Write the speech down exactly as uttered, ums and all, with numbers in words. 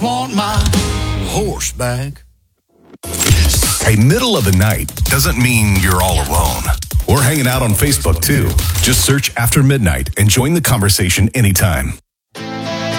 Want my horse back. Hey, middle of the night doesn't mean you're all alone. We're hanging out on Facebook too. Just search After Midnight and join the conversation anytime.